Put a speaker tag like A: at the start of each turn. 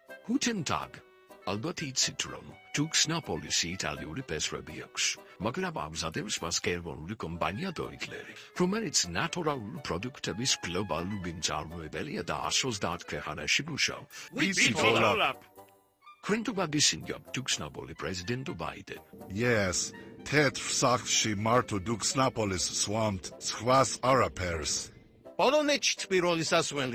A: Guten Tag. ალბათ იცით რომ Tuxnapolis-ი იტალიური პესრები აქვს, მაგრამ ამზადებს მას გერმანული კომპანია Deutler, რომელიც ნატურალური პროდუქტების გლობალური მწარმოებელია და 130 ქვეყანაში მუშაობს.
B: Ვიცი თოლა.
A: Თქვენ თუ გაგისინჯა Tuxnapoli პრეზიდენტო Biden.
B: Yes, თეთრ სახლში მარტო Tuxnapolis სვამთ, სხვას არაფერს.
C: პოლონეთში პირველი სასველი